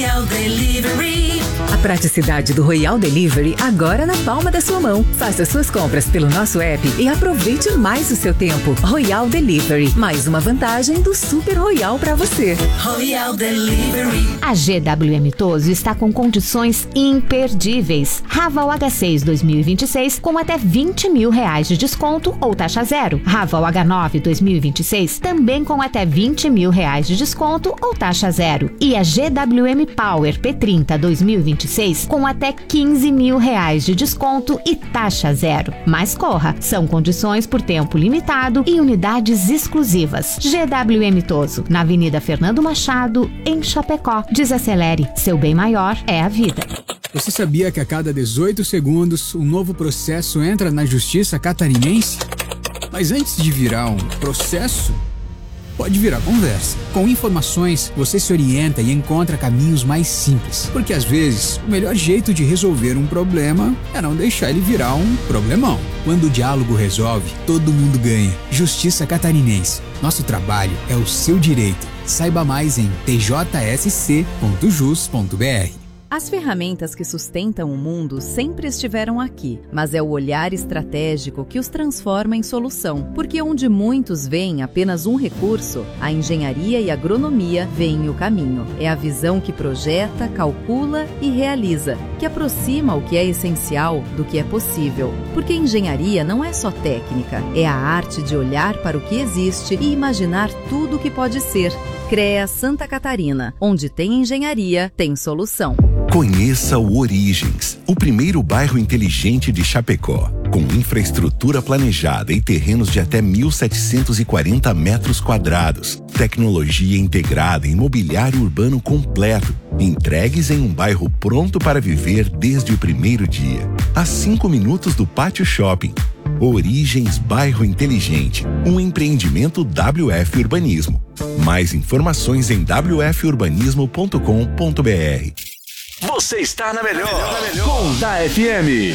A praticidade do Royal Delivery agora na palma da sua mão. Faça suas compras pelo nosso app e aproveite mais o seu tempo. Royal Delivery, mais uma vantagem do Super Royal para você. Royal Delivery. A GWM Toso está com condições imperdíveis. Raval H6 2026 com até R$20 mil de desconto ou taxa zero. Raval H9 2026 também com até R$20 mil de desconto ou taxa zero. E a GWM Power P30 2026 com até R$15 mil de desconto e taxa zero. Mas corra, são condições por tempo limitado e unidades exclusivas. GWM Toso, na Avenida Fernando Machado, em Chapecó. Desacelere, seu bem maior é a vida. Você sabia que a cada 18 segundos um novo processo entra na Justiça Catarinense? Mas antes de virar um processo, pode virar conversa. Com informações, você se orienta e encontra caminhos mais simples. Porque às vezes, o melhor jeito de resolver um problema é não deixar ele virar um problemão. Quando o diálogo resolve, todo mundo ganha. Justiça Catarinense. Nosso trabalho é o seu direito. Saiba mais em tjsc.jus.br. As ferramentas que sustentam o mundo sempre estiveram aqui, mas é o olhar estratégico que os transforma em solução. Porque onde muitos veem apenas um recurso, a engenharia e a agronomia veem o caminho. É a visão que projeta, calcula e realiza, que aproxima o que é essencial do que é possível. Porque engenharia não é só técnica, é a arte de olhar para o que existe e imaginar tudo o que pode ser. CREA Santa Catarina, onde tem engenharia, tem solução. Conheça o Origens, o primeiro bairro inteligente de Chapecó. Com infraestrutura planejada e terrenos de até 1.740 metros quadrados. Tecnologia integrada e mobiliário urbano completo. Entregues em um bairro pronto para viver desde o primeiro dia. A 5 minutos do Pátio Shopping. Origens Bairro Inteligente, um empreendimento WF Urbanismo. Mais informações em wfurbanismo.com.br. Você está na melhor. Com da FM.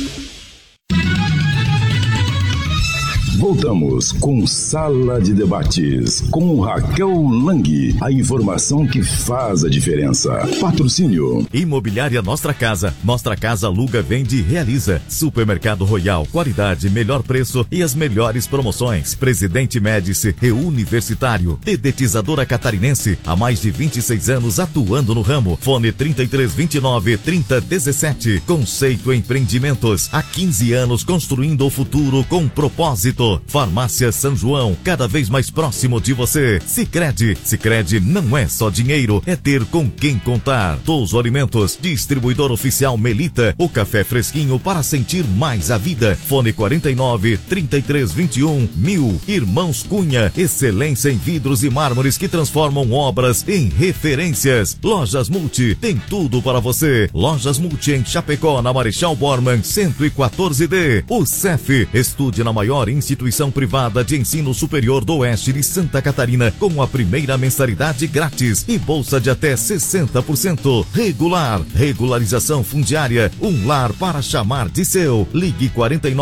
Voltamos com Sala de Debates, com Raquel Lang. A informação que faz a diferença. Patrocínio. Imobiliária Nostra Casa. Nostra Casa aluga, vende e realiza. Supermercado Royal. Qualidade, melhor preço e as melhores promoções. Presidente Médici e Universitário. Dedetizadora Catarinense. Há mais de 26 anos atuando no ramo. Fone 3329-3017. Conceito Empreendimentos. Há 15 anos construindo o futuro com propósito. Farmácia São João, cada vez mais próximo de você. Sicredi. Sicredi não é só dinheiro, é ter com quem contar. Toso Alimentos, distribuidor oficial Melita, o café fresquinho para sentir mais a vida. Fone 49-3321-1000. Irmãos Cunha, excelência em vidros e mármores que transformam obras em referências. Lojas Multi, tem tudo para você. Lojas Multi em Chapecó, na Marechal Bormann 114D. O CEF, estude na maior instituição privada de ensino superior do oeste de Santa Catarina, com a primeira mensalidade grátis e bolsa de até 60%. Regular, regularização fundiária, um lar para chamar de seu. Ligue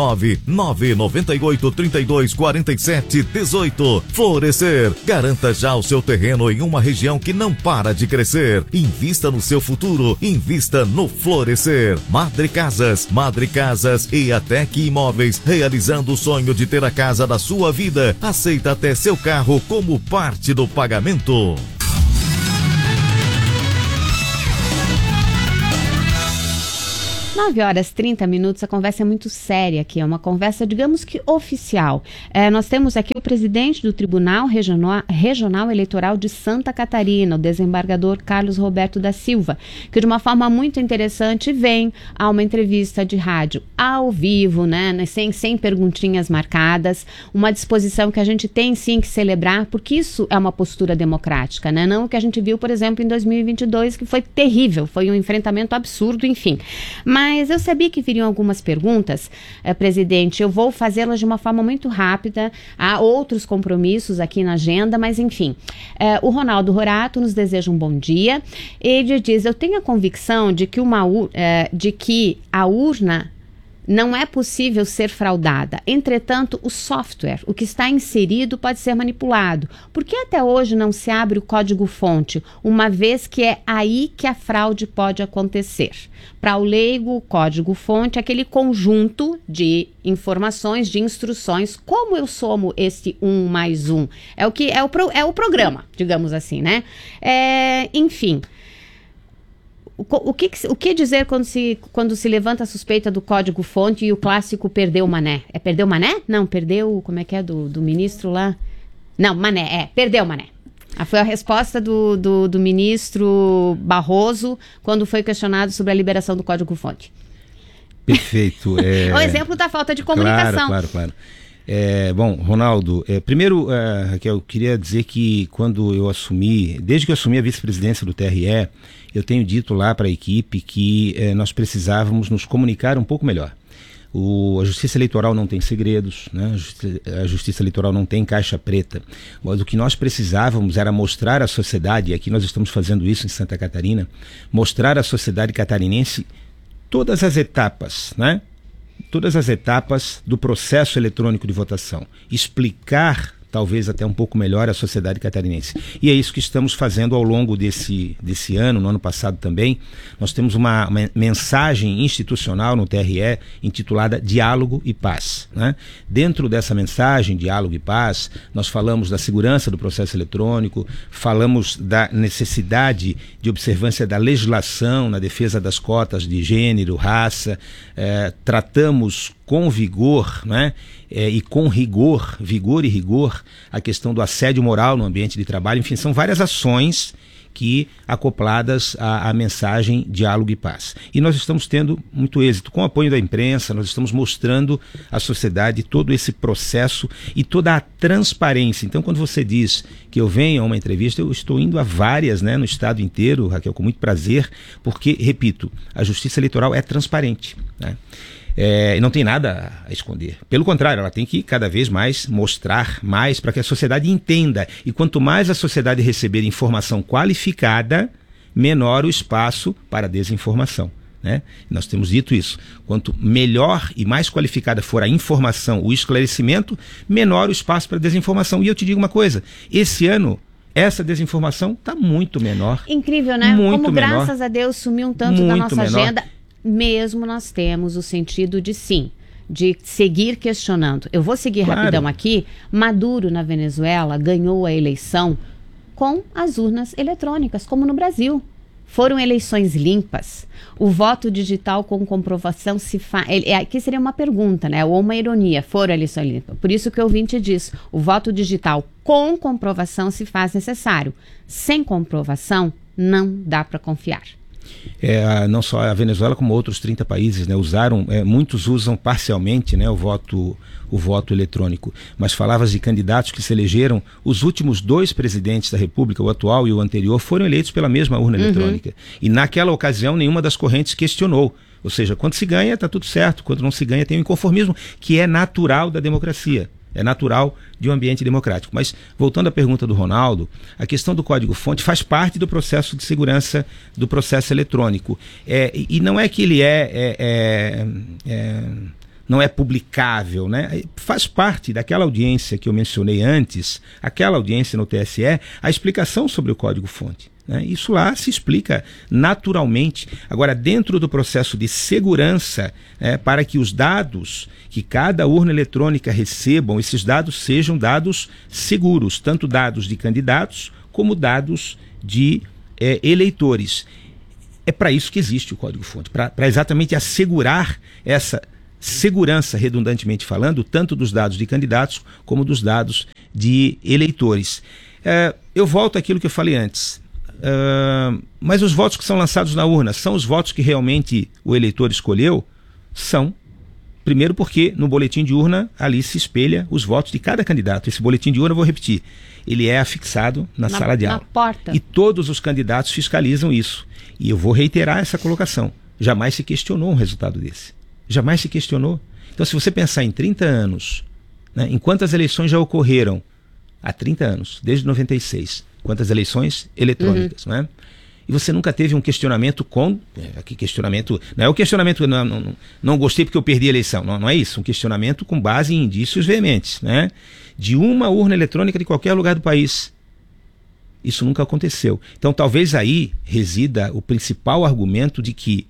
49-998-32-47-18. Florescer, garanta já o seu terreno em uma região que não para de crescer. Invista no seu futuro, invista no Florescer. Madre Casas e Atec Imóveis, realizando o sonho de ter a casa da sua vida. Aceita até seu carro como parte do pagamento. 9h30, a conversa é muito séria aqui, é uma conversa, digamos que oficial. Nós temos aqui o presidente do Tribunal Regional Eleitoral de Santa Catarina, o desembargador Carlos Roberto da Silva, que de uma forma muito interessante vem a uma entrevista de rádio ao vivo, né, sem perguntinhas marcadas, uma disposição que a gente tem sim que celebrar, porque isso é uma postura democrática, né? Não o que a gente viu, por exemplo, em 2022, que foi terrível, foi um enfrentamento absurdo, enfim. Mas eu sabia que viriam algumas perguntas, presidente, eu vou fazê-las de uma forma muito rápida, há outros compromissos aqui na agenda, mas enfim. O Ronaldo Rorato nos deseja um bom dia, ele diz, eu tenho a convicção de que a urna não é possível ser fraudada. Entretanto, o software, o que está inserido, pode ser manipulado. Por que até hoje não se abre o código-fonte, uma vez que é aí que a fraude pode acontecer? Para o leigo, o código-fonte é aquele conjunto de informações, de instruções. Como eu somo esse 1 mais 1? É o programa, digamos assim, né? Enfim... O que dizer quando se levanta a suspeita do código-fonte e o clássico perdeu o mané? É perdeu o mané? Não, perdeu, como é que é, do ministro lá? Não, mané, perdeu o mané. Foi a resposta do ministro Barroso quando foi questionado sobre a liberação do código-fonte. Perfeito. É um exemplo da falta de comunicação. Claro. Bom, Ronaldo, primeiro, Raquel, eu queria dizer que desde que eu assumi a vice-presidência do TRE, eu tenho dito lá para a equipe que nós precisávamos nos comunicar um pouco melhor. A Justiça Eleitoral não tem segredos, né? A Justiça Eleitoral não tem caixa preta. Mas o que nós precisávamos era mostrar à sociedade, e aqui nós estamos fazendo isso em Santa Catarina, mostrar à sociedade catarinense todas as etapas, né? Todas as etapas do processo eletrônico de votação, explicar talvez até um pouco melhor à sociedade catarinense. E é isso que estamos fazendo ao longo desse ano, no ano passado também. Nós temos uma mensagem institucional no TRE intitulada Diálogo e Paz, né? Dentro dessa mensagem, Diálogo e Paz, nós falamos da segurança do processo eletrônico, falamos da necessidade de observância da legislação na defesa das cotas de gênero, raça, tratamos com vigor, né? E com vigor e rigor, a questão do assédio moral no ambiente de trabalho. Enfim, são várias ações que acopladas à mensagem Diálogo e Paz. E nós estamos tendo muito êxito. Com o apoio da imprensa, nós estamos mostrando à sociedade todo esse processo e toda a transparência. Então, quando você diz que eu venho a uma entrevista, eu estou indo a várias, né, no estado inteiro, Raquel, com muito prazer, porque, repito, a Justiça Eleitoral é transparente, né? E não tem nada a esconder. Pelo contrário, ela tem que cada vez mais mostrar mais para que a sociedade entenda. E quanto mais a sociedade receber informação qualificada, menor o espaço para desinformação, né? Nós temos dito isso. Quanto melhor e mais qualificada for a informação, o esclarecimento, menor o espaço para desinformação. E eu te digo uma coisa, esse ano essa desinformação está muito menor. Incrível, né? Como menor, graças a Deus sumiu um tanto da nossa agenda. Mesmo nós temos o sentido de seguir questionando. Eu vou seguir rapidão aqui. Maduro, na Venezuela, ganhou a eleição com as urnas eletrônicas, como no Brasil. Foram eleições limpas. O voto digital com comprovação se faz... Aqui seria uma pergunta, né? Ou uma ironia. Foram eleições limpas. Por isso que o ouvinte diz, o voto digital com comprovação se faz necessário. Sem comprovação, não dá para confiar. Não só a Venezuela como outros 30 países, né, muitos usam parcialmente, né, o voto eletrônico, mas falavas de candidatos que se elegeram, os últimos 2 presidentes da República, o atual e o anterior, foram eleitos pela mesma urna eletrônica, e naquela ocasião nenhuma das correntes questionou, ou seja, quando se ganha está tudo certo, quando não se ganha tem o inconformismo, que é natural da democracia. É natural de um ambiente democrático. Mas, voltando à pergunta do Ronaldo, a questão do código-fonte faz parte do processo de segurança do processo eletrônico. E não é que ele não é publicável, né? Faz parte daquela audiência que eu mencionei antes, aquela audiência no TSE, a explicação sobre o código-fonte. Isso lá se explica naturalmente. Agora, dentro do processo de segurança, para que os dados que cada urna eletrônica recebam, esses dados sejam dados seguros, tanto dados de candidatos como dados de eleitores. É para isso que existe o código-fonte, para exatamente assegurar essa segurança, redundantemente falando, tanto dos dados de candidatos como dos dados de eleitores. Eu volto àquilo que eu falei antes. Mas os votos que são lançados na urna são os votos que realmente o eleitor escolheu? São. Primeiro porque no boletim de urna ali se espelha os votos de cada candidato. Esse boletim de urna, eu vou repetir, ele é afixado na sala de aula. Na porta. E todos os candidatos fiscalizam isso. E eu vou reiterar essa colocação. Jamais se questionou um resultado desse. Jamais se questionou. Então, se você pensar em 30 anos, né, em quantas eleições já ocorreram há 30 anos, desde 96, quantas eleições eletrônicas, né? e você nunca teve um questionamento não é o questionamento não gostei porque eu perdi a eleição, não é isso, um questionamento com base em indícios veementes, né? De uma urna eletrônica de qualquer lugar do país. Isso nunca aconteceu. Então talvez aí resida o principal argumento de que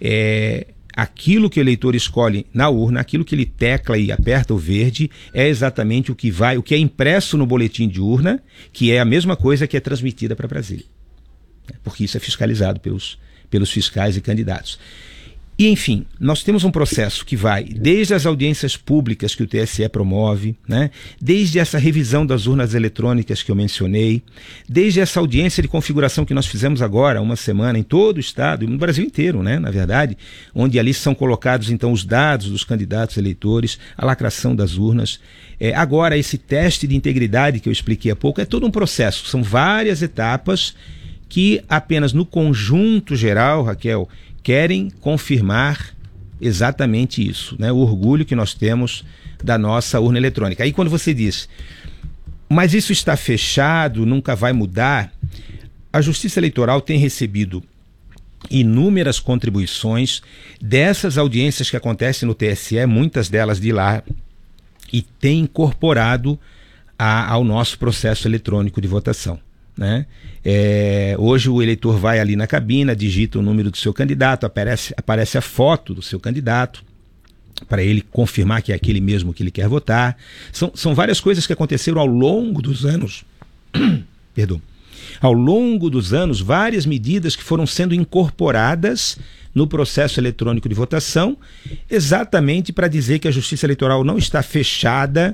aquilo que o eleitor escolhe na urna, aquilo que ele tecla e aperta o verde, é exatamente o que é impresso no boletim de urna, que é a mesma coisa que é transmitida para Brasília. Porque isso é fiscalizado pelos fiscais e candidatos. E, enfim, nós temos um processo que vai desde as audiências públicas que o TSE promove, né? Desde essa revisão das urnas eletrônicas que eu mencionei, desde essa audiência de configuração que nós fizemos agora, uma semana, em todo o estado, e no Brasil inteiro, né? Na verdade, onde ali são colocados, então, os dados dos candidatos eleitores, a lacração das urnas. Agora, esse teste de integridade que eu expliquei há pouco é todo um processo, são várias etapas que apenas no conjunto geral, Raquel, querem confirmar exatamente isso, né? O orgulho que nós temos da nossa urna eletrônica. Aí quando você diz, mas isso está fechado, nunca vai mudar, a Justiça Eleitoral tem recebido inúmeras contribuições dessas audiências que acontecem no TSE, muitas delas de lá, e tem incorporado ao nosso processo eletrônico de votação, né? Hoje o eleitor vai ali na cabina, digita o número do seu candidato, aparece a foto do seu candidato para ele confirmar que é aquele mesmo que ele quer votar. São várias coisas que aconteceram ao longo dos anos. Perdão. Ao longo dos anos, várias medidas que foram sendo incorporadas no processo eletrônico de votação, exatamente para dizer que a Justiça Eleitoral não está fechada.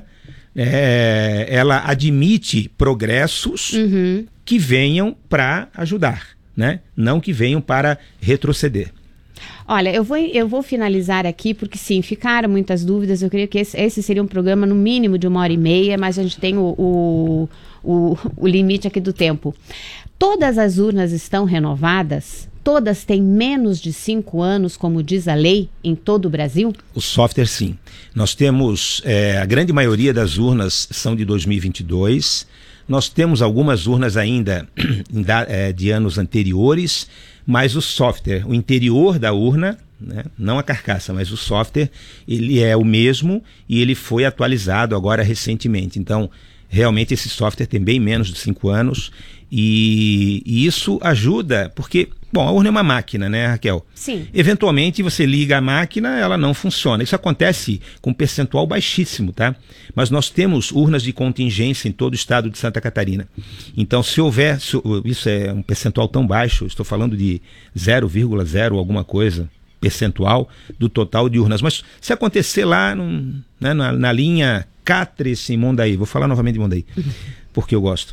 Ela admite progressos que venham para ajudar, né? Não que venham para retroceder. Olha, eu vou finalizar aqui, porque sim, ficaram muitas dúvidas. Eu creio que esse seria um programa no mínimo de 1h30, mas a gente tem o limite aqui do tempo. Todas as urnas estão renovadas? Todas têm menos de 5 anos, como diz a lei, em todo o Brasil? O software, sim. Nós temos, a grande maioria das urnas são de 2022. Nós temos algumas urnas ainda de anos anteriores, mas o software, o interior da urna, né, não a carcaça, mas o software, ele é o mesmo e ele foi atualizado agora recentemente. Então, realmente esse software tem bem menos de 5 anos e isso ajuda, porque, bom, a urna é uma máquina, né, Raquel? Sim. Eventualmente você liga a máquina, ela não funciona. Isso acontece com um percentual baixíssimo, tá? Mas nós temos urnas de contingência em todo o estado de Santa Catarina. Então, se houver, isso é um percentual tão baixo, estou falando de 0,0 alguma coisa percentual do total de urnas. Mas se acontecer lá na linha Cátres em Mondaí, vou falar novamente de Mondaí, porque eu gosto.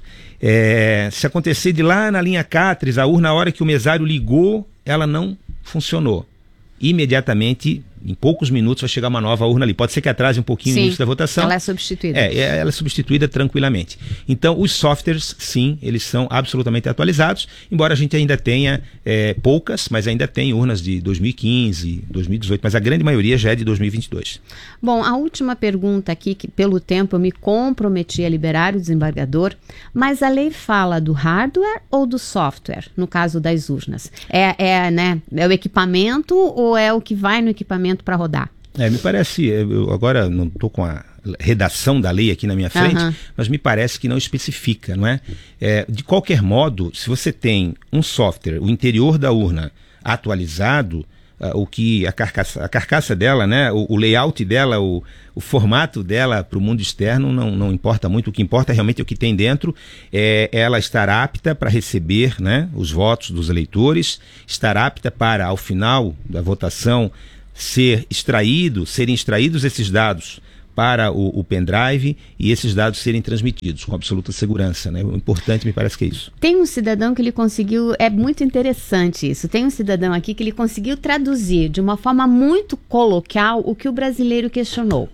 Se acontecer de lá na linha Cátres, a urna, na hora que o mesário ligou, ela não funcionou. Imediatamente, em poucos minutos, vai chegar uma nova urna ali. Pode ser que atrase um pouquinho o início da votação. Ela é substituída. Ela é substituída tranquilamente. Então, os softwares, sim, eles são absolutamente atualizados, embora a gente ainda tenha poucas, mas ainda tem urnas de 2015, 2018, mas a grande maioria já é de 2022. Bom, a última pergunta aqui, que pelo tempo eu me comprometi a liberar o desembargador, mas a lei fala do hardware ou do software, no caso das urnas? É o equipamento ou é o que vai no equipamento para rodar? Me parece, eu agora não estou com a redação da lei aqui na minha frente, mas me parece que não especifica, não é? De qualquer modo, se você tem um software, o interior da urna atualizado, o que a carcaça dela, né, o layout dela, o formato dela para o mundo externo não importa muito. O que importa realmente é o que tem dentro, ela estar apta para receber, né, os votos dos eleitores, estar apta para, ao final da votação, serem extraídos esses dados para o pendrive e esses dados serem transmitidos com absoluta segurança, né? O importante me parece que é isso. Tem um cidadão que ele conseguiu, é muito interessante isso, tem um cidadão aqui que ele conseguiu traduzir de uma forma muito coloquial o que o brasileiro questionou.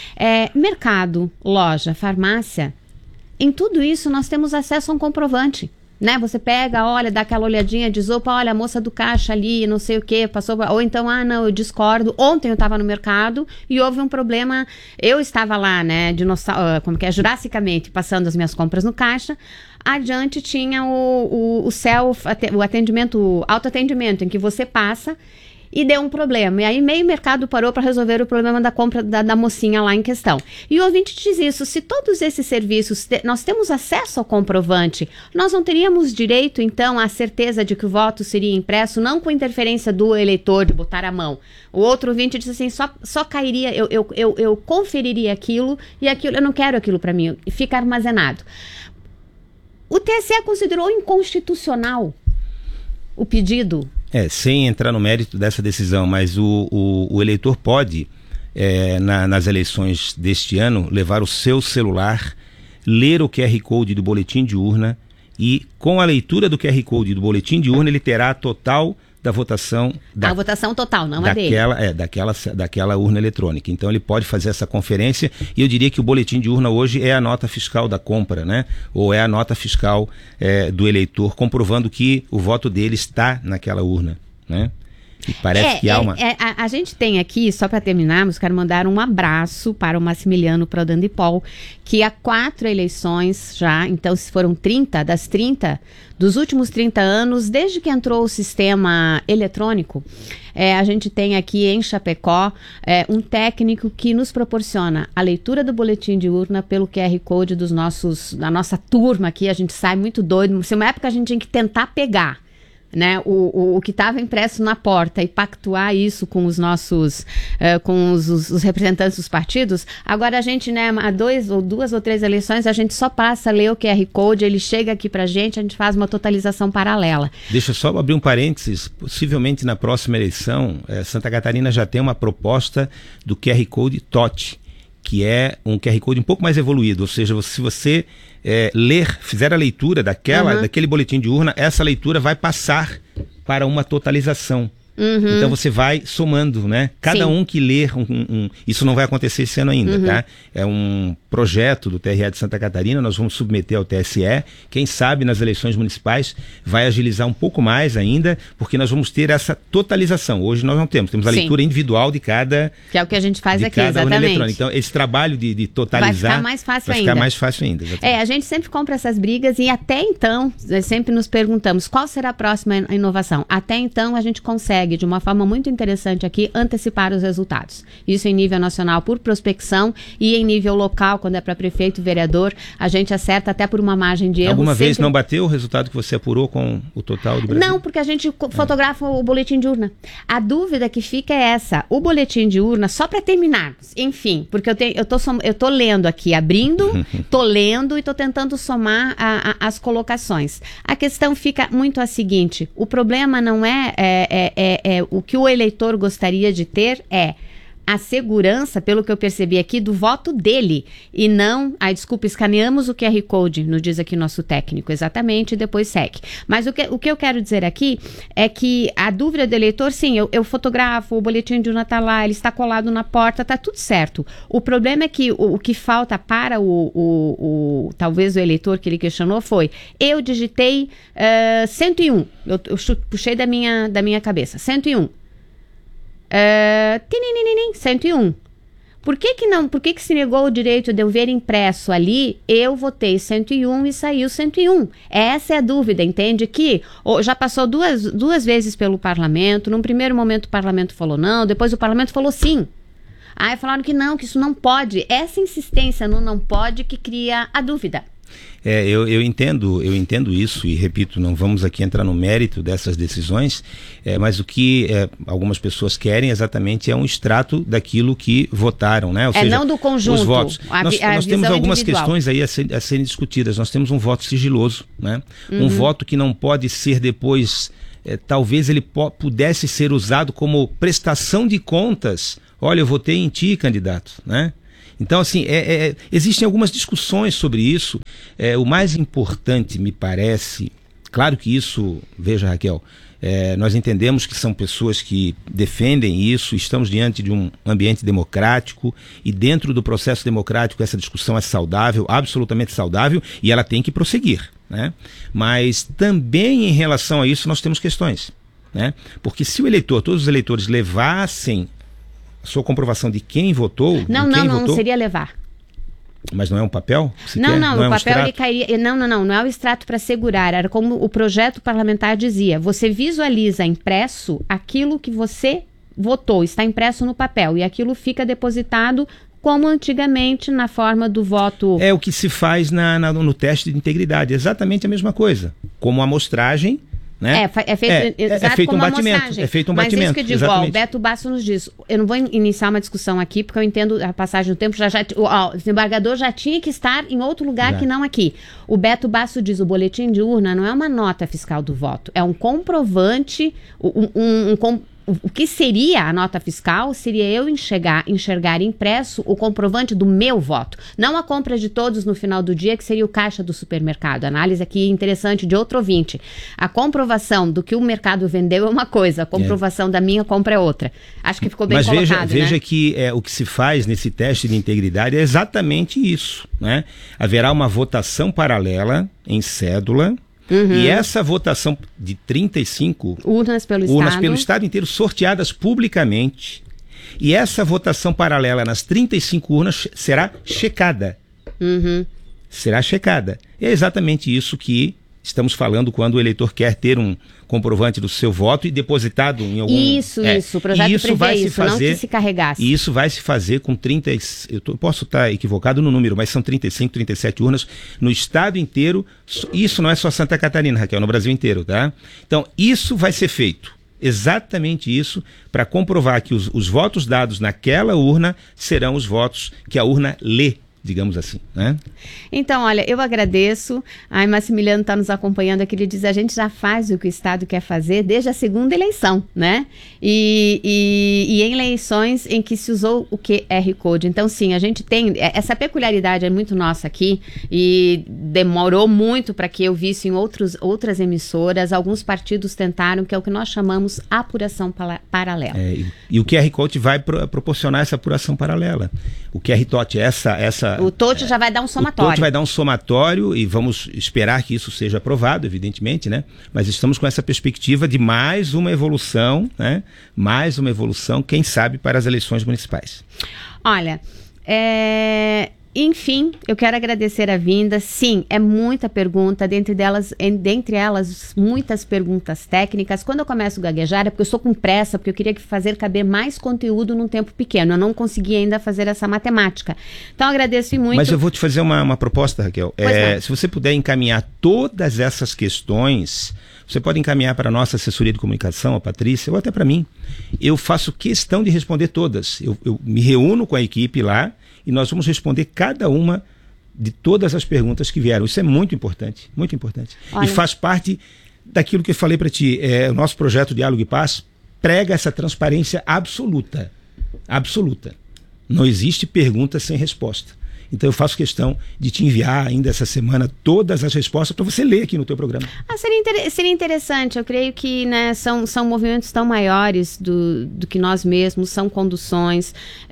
Mercado, loja, farmácia, em tudo isso nós temos acesso a um comprovante. Né? Você pega, olha, dá aquela olhadinha, diz, opa, olha, a moça do caixa ali, não sei o que, passou, ou então, não, eu discordo. Ontem eu estava no mercado e houve um problema, eu estava lá, né, jurassicamente, passando as minhas compras no caixa, adiante tinha o atendimento, o autoatendimento, em que você passa e deu um problema. E aí meio mercado parou para resolver o problema da compra da mocinha lá em questão. E o ouvinte diz isso: se todos esses serviços, nós temos acesso ao comprovante, nós não teríamos direito, então, à certeza de que o voto seria impresso, não com interferência do eleitor de botar a mão. O outro ouvinte diz assim: só cairia, eu conferiria aquilo, e aquilo, eu não quero aquilo para mim, fica armazenado. O TSE considerou inconstitucional o pedido. Sem entrar no mérito dessa decisão, mas o eleitor pode, nas eleições deste ano, levar o seu celular, ler o QR Code do boletim de urna e, com a leitura do QR Code do boletim de urna, ele terá a total da votação. A votação total, não a dele. Daquela urna eletrônica. Então ele pode fazer essa conferência, e eu diria que o boletim de urna hoje é a nota fiscal da compra, né? Ou é a nota fiscal do eleitor, comprovando que o voto dele está naquela urna, né? E parece que há uma... A gente tem aqui, só para terminarmos, quero mandar um abraço para o Massimiliano Prodandipol, que há 4 eleições já, então se foram 30, dos últimos 30 anos, desde que entrou o sistema eletrônico, a gente tem aqui em Chapecó um técnico que nos proporciona a leitura do boletim de urna pelo QR Code da nossa turma aqui. A gente sai muito doido. Se uma época a gente tinha que tentar pegar, né, o que estava impresso na porta e pactuar isso com os nossos com os representantes dos partidos, agora a gente, né, há 2 ou 3 eleições, a gente só passa a ler o QR Code, ele chega aqui pra gente, a gente faz uma totalização paralela. Deixa eu só abrir um parênteses: possivelmente na próxima eleição, Santa Catarina já tem uma proposta do QR Code TOT, que é um QR Code um pouco mais evoluído, ou seja, se você fizer a leitura daquele boletim de urna, essa leitura vai passar para uma totalização. Então você vai somando, né? Cada um que ler isso não vai acontecer esse ano ainda, tá? É um projeto do TRE de Santa Catarina, nós vamos submeter ao TSE. Quem sabe nas eleições municipais vai agilizar um pouco mais ainda, porque nós vamos ter essa totalização. Hoje nós não temos a leitura individual de cada... Que é o que a gente faz aqui, exatamente. Então esse trabalho de totalizar... Vai ficar mais fácil ainda. Exatamente. A gente sempre compra essas brigas e até então, sempre nos perguntamos qual será a próxima inovação. Até então a gente consegue, de uma forma muito interessante aqui, antecipar os resultados. Isso em nível nacional por prospecção, e em nível local, quando é para prefeito e vereador, a gente acerta até por uma margem de erro. Alguma vez não bateu o resultado que você apurou com o total do Brasil? Não, porque a gente fotografa o boletim de urna. A dúvida que fica é essa: o boletim de urna, só para terminarmos, enfim, porque eu tô lendo aqui, abrindo, tô lendo e tô tentando somar as colocações. A questão fica muito a seguinte: o problema não o que o eleitor gostaria de ter é a segurança, pelo que eu percebi aqui, do voto dele, e não, escaneamos o QR Code, nos diz aqui nosso técnico, exatamente, e depois segue. Mas o que eu quero dizer aqui é que a dúvida do eleitor, sim, eu fotografo, o boletim de urna está lá, ele está colado na porta, está tudo certo. O problema é que o que falta para talvez o eleitor que ele questionou foi: eu digitei 101, eu puxei da minha cabeça, 101. 101. Por que se negou o direito de eu ver impresso ali? Eu votei 101 e saiu 101. Essa é a dúvida, entende? Que já passou duas vezes pelo parlamento. Num primeiro momento o parlamento falou não, depois o parlamento falou sim. Aí falaram que não, que isso não pode. Essa insistência no não pode que cria a dúvida. Eu entendo isso, e repito, não vamos aqui entrar no mérito dessas decisões, mas o que algumas pessoas querem exatamente é um extrato daquilo que votaram, né? Ou seja, não do conjunto, os votos. Nós temos algumas individual. questões aí a serem discutidas. Nós temos um voto sigiloso, né? Um voto que não pode ser depois, talvez ele pudesse ser usado como prestação de contas. Olha, eu votei em ti, candidato, né? Então, assim, existem algumas discussões sobre isso. O mais importante, me parece, claro que isso, veja, Raquel, nós entendemos que são pessoas que defendem isso, estamos diante de um ambiente democrático, e dentro do processo democrático essa discussão é saudável, absolutamente saudável, e ela tem que prosseguir, né? Mas também em relação a isso nós temos questões, né? Porque se todos os eleitores levassem sua comprovação de quem votou... Não seria levar. Mas não é um papel? Não, o papel ele cairia... Não é o extrato para segurar, era como o projeto parlamentar dizia, você visualiza impresso aquilo que você votou, está impresso no papel, e aquilo fica depositado como antigamente na forma do voto... É o que se faz no teste de integridade, exatamente a mesma coisa, como amostragem, né? É feito um batimento. Mas isso que eu digo, o Beto Basso nos diz, eu não vou iniciar uma discussão aqui, porque eu entendo a passagem do tempo, o desembargador já tinha que estar em outro lugar que não aqui. O Beto Basso diz, o boletim de urna não é uma nota fiscal do voto, é um comprovante, o que seria a nota fiscal seria eu enxergar impresso o comprovante do meu voto. Não a compra de todos no final do dia, que seria o caixa do supermercado. Análise aqui interessante de outro ouvinte. A comprovação do que o mercado vendeu é uma coisa, a comprovação da minha compra é outra. Acho que ficou bem colocado, Mas veja que o que se faz nesse teste de integridade é exatamente isso, né? Haverá uma votação paralela em cédula. E essa votação de 35 urnas pelo Estado inteiro, sorteadas publicamente, e essa votação paralela nas 35 urnas será checada. Será checada. E é exatamente isso que estamos falando quando o eleitor quer ter um comprovante do seu voto e depositado em algum... Isso, o projeto prevê isso, não que se carregasse. E isso vai se fazer com 30... Eu posso estar equivocado no número, mas são 35, 37 urnas no estado inteiro. Isso não é só Santa Catarina, Raquel, no Brasil inteiro, tá? Então, isso vai ser feito. Exatamente isso, para comprovar que os votos dados naquela urna serão os votos que a urna lê, digamos assim, né? Então, olha, eu agradeço. A Massimiliano está nos acompanhando aqui, ele diz, a gente já faz o que o Estado quer fazer desde a segunda eleição, né? E em eleições em que se usou o QR Code. Então, sim, a gente tem, essa peculiaridade é muito nossa aqui, e demorou muito para que eu visse em outras emissoras, alguns partidos tentaram, que é o que nós chamamos apuração paralela. E o QR Code vai proporcionar essa apuração paralela. O QR Code, o TOT já vai dar um somatório. O TOT vai dar um somatório e vamos esperar que isso seja aprovado, evidentemente, né? Mas estamos com essa perspectiva de mais uma evolução, né? Mais uma evolução, quem sabe, para as eleições municipais. Olha, enfim, eu quero agradecer a vinda. Sim, é muita pergunta, dentre elas muitas perguntas técnicas. Quando eu começo a gaguejar é porque eu estou com pressa, porque eu queria fazer caber mais conteúdo num tempo pequeno. Eu não consegui ainda fazer essa matemática. Então, agradeço muito. Mas eu vou te fazer uma proposta, Raquel. Se você puder encaminhar todas essas questões, você pode encaminhar para a nossa assessoria de comunicação, a Patrícia, ou até para mim. Eu faço questão de responder todas. Eu me reúno com a equipe lá, e nós vamos responder cada uma de todas as perguntas que vieram. Isso é muito importante, muito importante. Olha, e faz parte daquilo que eu falei para ti. O nosso projeto Diálogo e Paz prega essa transparência absoluta. Absoluta. Não existe pergunta sem resposta. Então eu faço questão de te enviar ainda essa semana todas as respostas para você ler aqui no teu programa. Seria interessante. Eu creio que, né, são movimentos tão maiores do que nós mesmos, são conduções.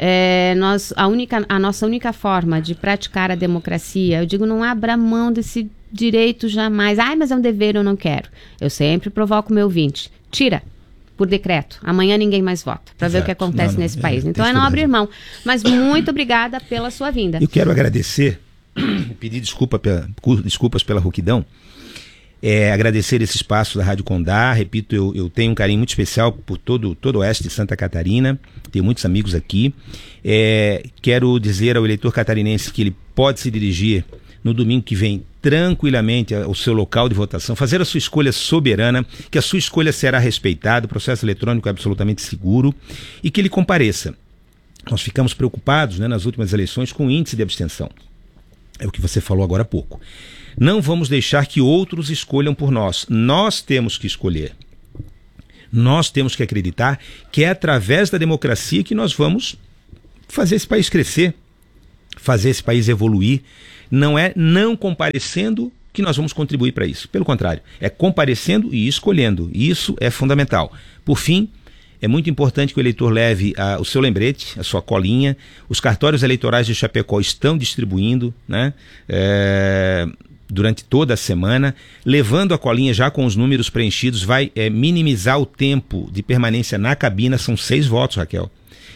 A nossa única forma de praticar a democracia, eu digo, não abra mão desse direito jamais. Mas é um dever, eu não quero. Eu sempre provoco o meu ouvinte. Tira. Por decreto. Amanhã ninguém mais vota, para ver o que acontece nesse país. Então não abrir mão. Mas muito obrigada pela sua vinda. Eu quero agradecer, pedir desculpas pela rouquidão, agradecer esse espaço da Rádio Condá. Repito, eu tenho um carinho muito especial por todo o oeste de Santa Catarina, tenho muitos amigos aqui. Quero dizer ao eleitor catarinense que ele pode se dirigir no domingo que vem tranquilamente ao seu local de votação, fazer a sua escolha soberana, que a sua escolha será respeitada, o processo eletrônico é absolutamente seguro, e que ele compareça. Nós ficamos preocupados, né, nas últimas eleições com o índice de abstenção. É o que você falou agora há pouco. Não vamos deixar que outros escolham por nós. Nós temos que escolher. Nós temos que acreditar que é através da democracia que nós vamos fazer esse país crescer, fazer esse país evoluir. Não é não comparecendo que nós vamos contribuir para isso. Pelo contrário, é comparecendo e escolhendo. Isso é fundamental. Por fim, é muito importante que o eleitor leve o seu lembrete, a sua colinha. Os cartórios eleitorais de Chapecó estão distribuindo, né, durante toda a semana. Levando a colinha já com os números preenchidos vai minimizar o tempo de permanência na cabina. São 6 votos, Raquel.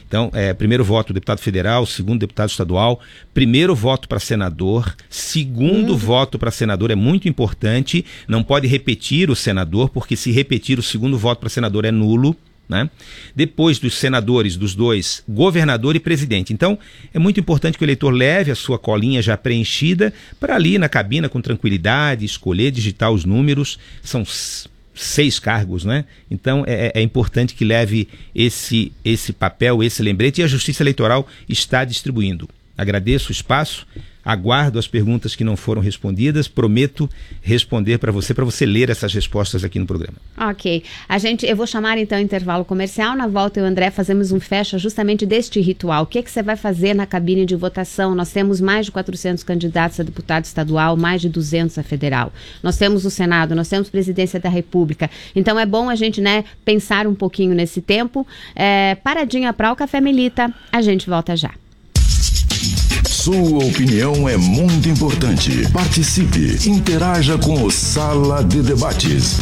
Então, primeiro voto deputado federal, segundo deputado estadual, primeiro voto para senador, segundo voto para senador é muito importante, não pode repetir o senador, porque se repetir o segundo voto para senador é nulo, né? Depois dos senadores, dos dois, governador e presidente. Então, é muito importante que o eleitor leve a sua colinha já preenchida para ali na cabina com tranquilidade, escolher, digitar os números. São 6 cargos, né? Então, é importante que leve esse papel, esse lembrete, e a Justiça Eleitoral está distribuindo. Agradeço o espaço. Aguardo as perguntas que não foram respondidas, prometo responder para você ler essas respostas aqui no programa. Ok. Eu vou chamar então o intervalo comercial. Na volta, eu e o André fazemos um fecha justamente deste ritual. O que você vai fazer na cabine de votação? Nós temos mais de 400 candidatos a deputado estadual, mais de 200 a federal. Nós temos o Senado, nós temos Presidência da República. Então é bom a gente, pensar um pouquinho nesse tempo. Paradinha para o Café Melita. A gente volta já. Sua opinião é muito importante. Participe, interaja com o Sala de Debates.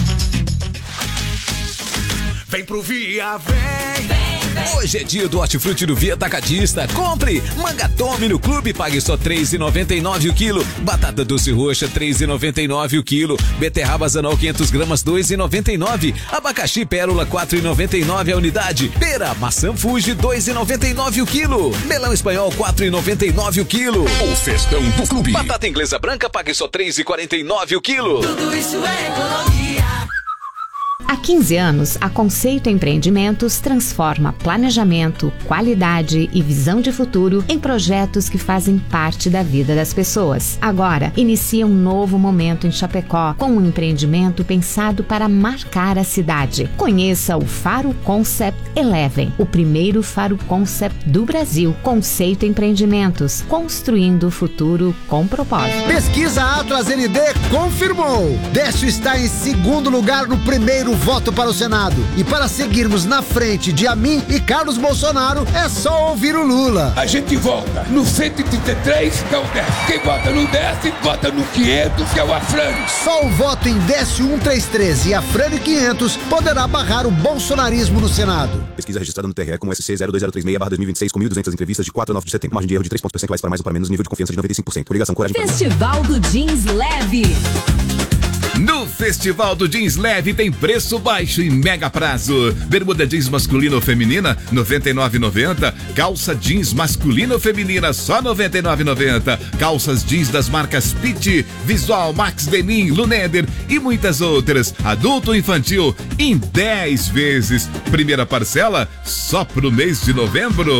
Vem pro Via, vem! Hoje é dia do Hortifruti do Via Atacadista. Compre! Manga Tome no Clube, pague só R$ 3,99 o quilo. Batata doce roxa, R$ 3,99 o quilo. Beterraba Zanol 500 gramas, R$ 2,99. Abacaxi Pérola, R$ 4,99 a unidade. Pera, maçã Fuji, R$ 2,99 o quilo. Melão espanhol, R$ 4,99 o quilo. O festão do Clube. Batata inglesa branca, pague só R$ 3,49 o quilo. Tudo isso é economia. Há 15 anos, a Conceito Empreendimentos transforma planejamento, qualidade e visão de futuro em projetos que fazem parte da vida das pessoas. Agora, inicia um novo momento em Chapecó, com um empreendimento pensado para marcar a cidade. Conheça o Faro Concept Eleven, o primeiro Faro Concept do Brasil. Conceito Empreendimentos, construindo o futuro com propósito. Pesquisa Atlas ND confirmou. Décio está em segundo lugar no primeiro voto para o Senado. E para seguirmos na frente de Amin e Carlos Bolsonaro, é só ouvir o Lula. A gente vota no 133, que é o Décio. Quem vota no Décio, vota no 500, que é o Afrânio. Só o voto em Décio 133 e Afrânio 500 poderá barrar o bolsonarismo no Senado. Pesquisa registrada no TRE com SC02036/2026 com 1.200 entrevistas de 4 a 9 de setembro. Margem de erro de 3 pontos percentuais para mais ou para menos, nível de confiança de 95%. Ligação coragem. Festival do Jeans Leve. No Festival do Jeans Leve tem preço baixo e mega prazo. Bermuda jeans masculina ou feminina, R$ 99,90. Calça jeans masculina ou feminina, só R$ 99,90. Calças jeans das marcas Pitti, Visual, Max Denim, Luneder e muitas outras. Adulto ou infantil, em 10 vezes. Primeira parcela, só pro mês de novembro.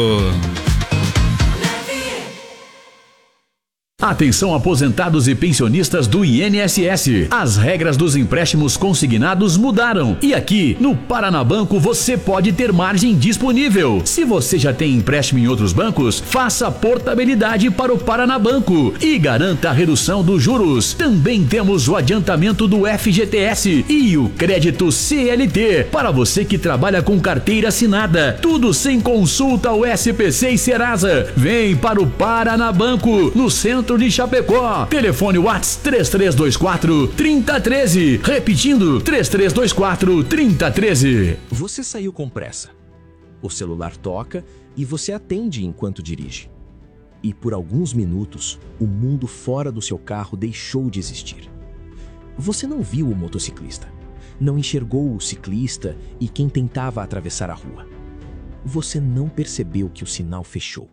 Atenção aposentados e pensionistas do INSS. As regras dos empréstimos consignados mudaram. E aqui, no Paranabanco, você pode ter margem disponível. Se você já tem empréstimo em outros bancos, faça portabilidade para o Paranabanco e garanta a redução dos juros. Também temos o adiantamento do FGTS e o crédito CLT para você que trabalha com carteira assinada. Tudo sem consulta ao SPC e Serasa. Vem para o Paranabanco, no centro de Chapecó. Telefone WhatsApp 3324-3013. Repetindo, 3324-3013. Você saiu com pressa. O celular toca e você atende enquanto dirige. E por alguns minutos, o mundo fora do seu carro deixou de existir. Você não viu o motociclista, não enxergou o ciclista e quem tentava atravessar a rua. Você não percebeu que o sinal fechou.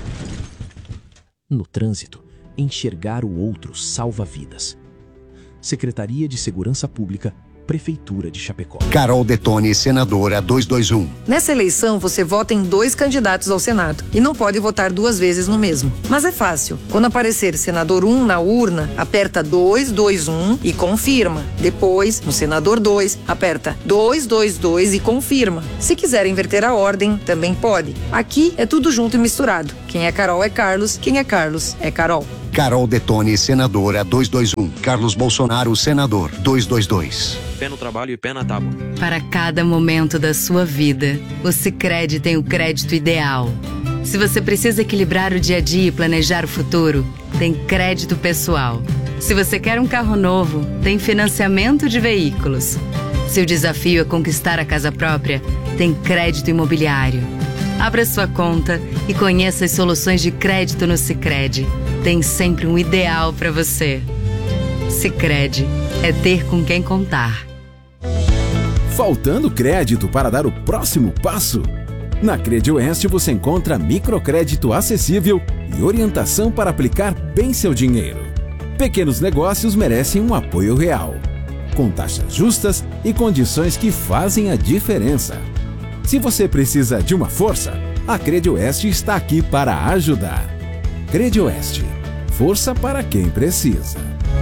No trânsito, enxergar o outro salva vidas. Secretaria de Segurança Pública, Prefeitura de Chapecó. Carol Detoni, senadora 221. Nessa eleição, você vota em 2 candidatos ao Senado e não pode votar 2 vezes no mesmo. Mas é fácil. Quando aparecer senador 1 na urna, aperta 221 e confirma. Depois, no senador 2, aperta 222 e confirma. Se quiser inverter a ordem, também pode. Aqui é tudo junto e misturado. Quem é Carol é Carlos, quem é Carlos é Carol. Carol Detoni, senadora 221. Carlos Bolsonaro, senador 222. Pé no trabalho e pé na tábua. Para cada momento da sua vida, o Sicredi tem o crédito ideal. Se você precisa equilibrar o dia a dia e planejar o futuro, tem crédito pessoal. Se você quer um carro novo, tem financiamento de veículos. Se o desafio é conquistar a casa própria, tem crédito imobiliário. Abra sua conta e conheça as soluções de crédito no Sicredi. Tem sempre um ideal para você. Sicredi é ter com quem contar. Faltando crédito para dar o próximo passo? Na CredOeste você encontra microcrédito acessível e orientação para aplicar bem seu dinheiro. Pequenos negócios merecem um apoio real, com taxas justas e condições que fazem a diferença. Se você precisa de uma força, a CredOeste está aqui para ajudar. CredOeste, força para quem precisa.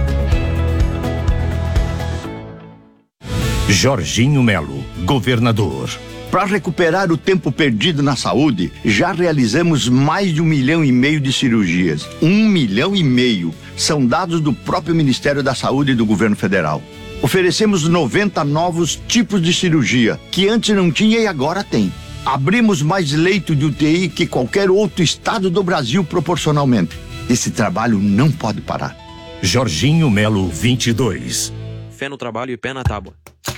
Jorginho Melo, governador. Para recuperar o tempo perdido na saúde, já realizamos mais de 1,5 milhão de cirurgias. 1,5 milhão. São dados do próprio Ministério da Saúde e do governo federal. Oferecemos 90 novos tipos de cirurgia, que antes não tinha e agora tem. Abrimos mais leito de UTI que qualquer outro estado do Brasil proporcionalmente. Esse trabalho não pode parar. Jorginho Melo 22. Fé no trabalho e pé na tábua.